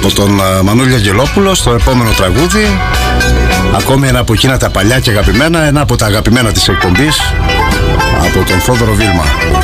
από τον Μανώλη Αγγελόπουλο στο επόμενο τραγούδι. Ακόμη ένα από εκείνα τα παλιά και αγαπημένα, ένα από τα αγαπημένα της εκπομπής, από τον Θόδωρο Βίλμα.